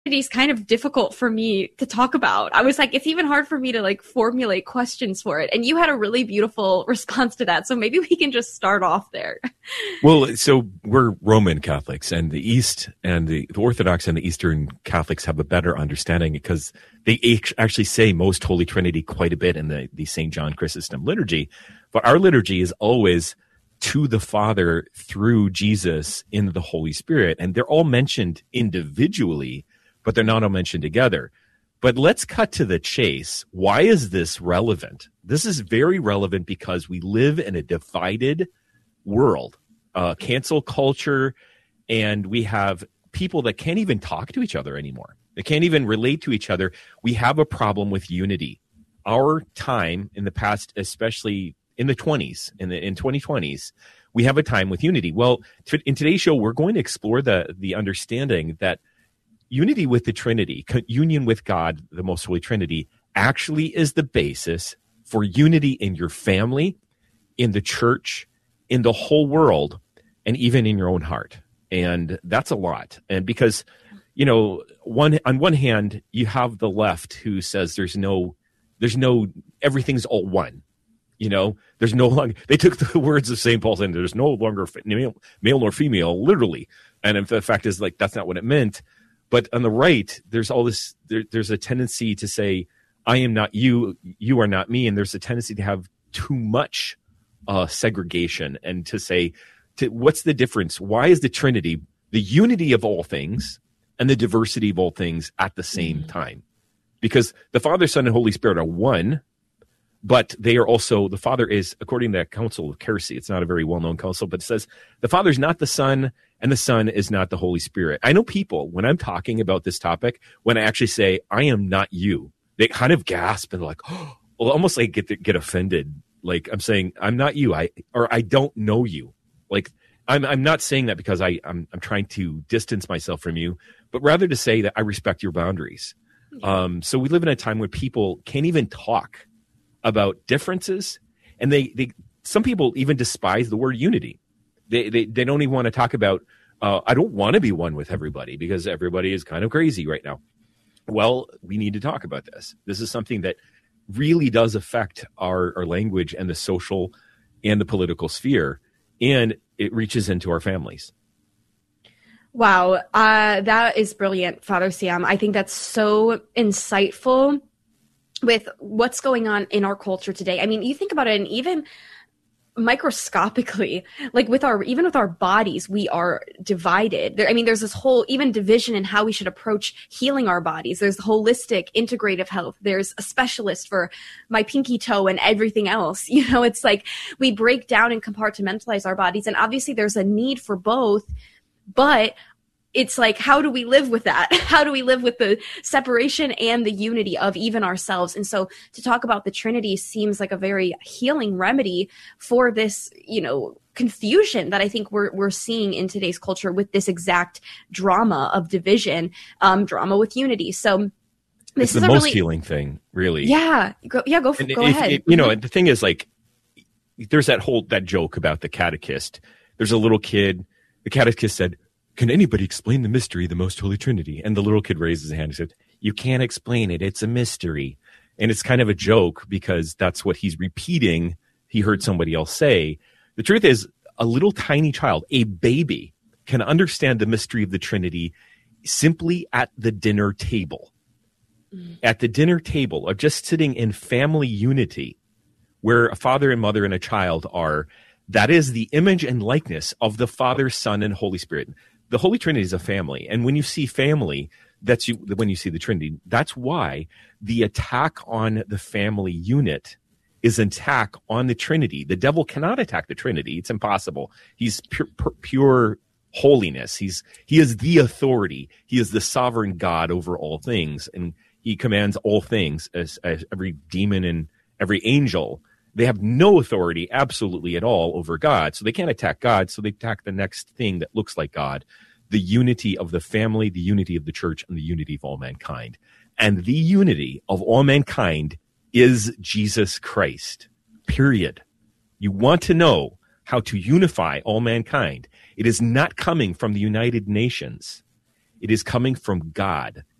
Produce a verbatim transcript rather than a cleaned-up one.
is kind of difficult for me to talk about. I was like, it's even hard for me to like formulate questions for it. And you had a really beautiful response to that. So maybe we can just start off there. Well, so we're Roman Catholics, and the East and the, the Orthodox and the Eastern Catholics have a better understanding because they actually say Most Holy Trinity quite a bit in the, the Saint John Chrysostom liturgy. But our liturgy is always to the Father through Jesus in the Holy Spirit. And they're all mentioned individually, but they're not all mentioned together. But let's cut to the chase. Why is this relevant? This is very relevant because we live in a divided world, uh, cancel culture, and we have people that can't even talk to each other anymore. They can't even relate to each other. We have a problem with unity. Our time in the past, especially in the twenties, in the in twenty twenties, we have a time with unity. Well, t- in today's show, we're going to explore the the understanding that unity with the Trinity, union with God, the Most Holy Trinity, actually is the basis for unity in your family, in the church, in the whole world, and even in your own heart. And that's a lot. And because, you know, one on one hand, you have the left who says there's no, there's no, everything's all one. You know, there's no longer, they took the words of Saint Paul saying there's no longer male, male nor female, literally. And if the fact is, like, that's not what it meant. But on the right, there's all this, there, there's a tendency to say, I am not you, you are not me. And there's a tendency to have too much uh, segregation and to say, to, what's the difference? Why is the Trinity the unity of all things and the diversity of all things at the same mm-hmm. time? Because the Father, Son, and Holy Spirit are one, but they are also, the Father is, according to the Council of Kelsey, it's not a very well-known council, but it says the Father is not the Son, and the Son is not the Holy Spirit. I know people, when I'm talking about this topic, when I actually say, I am not you, they kind of gasp and like, oh, well, almost like get get offended. Like I'm saying, I'm not you, I or I don't know you. Like I'm I'm not saying that because I, I'm I'm trying to distance myself from you, but rather to say that I respect your boundaries. Yeah. Um, so we live in a time where people can't even talk about differences, and they, they some people even despise the word unity. They they, they don't even want to talk about, uh, I don't want to be one with everybody because everybody is kind of crazy right now. Well, we need to talk about this. This is something that really does affect our, our language and the social and the political sphere, and it reaches into our families. Wow, uh, that is brilliant, Father Sam. I think that's so insightful with what's going on in our culture today. I mean, you think about it, and even microscopically, like with our, even with our bodies, we are divided. There, I mean, there's this whole even division in how we should approach healing our bodies. There's holistic integrative health. There's a specialist for my pinky toe and everything else. You know, it's like we break down and compartmentalize our bodies. And obviously there's a need for both, but it's like, how do we live with that? How do we live with the separation and the unity of even ourselves? And so to talk about the Trinity seems like a very healing remedy for this, you know, confusion that I think we're we're seeing in today's culture with this exact drama of division, um, drama with unity. So this it's is the a most really, healing thing, really. Yeah, go, yeah, go, and go if, ahead. It, you know, mm-hmm. the thing is, like, there's that whole that joke about the catechist. There's a little kid. The catechist said, can anybody explain the mystery of the Most Holy Trinity? And the little kid raised his hand and said, you can't explain it. It's a mystery. And it's kind of a joke because that's what he's repeating. He heard somebody else say. The truth is, a little tiny child, a baby, can understand the mystery of the Trinity simply at the dinner table. Mm. At the dinner table of just sitting in family unity, where a father and mother and a child are, that is the image and likeness of the Father, Son, and Holy Spirit. The Holy Trinity is a family. And when you see family, that's you, when you see the Trinity. That's why the attack on the family unit is an attack on the Trinity. The devil cannot attack the Trinity. It's impossible. He's pure, pure holiness. He's, he is the authority. He is the sovereign God over all things. And he commands all things, as, as every demon and every angel. They have no authority absolutely at all over God. So they can't attack God. So they attack the next thing that looks like God, the unity of the family, the unity of the church, and the unity of all mankind. And the unity of all mankind is Jesus Christ, period. You want to know how to unify all mankind. It is not coming from the United Nations. It is coming from God.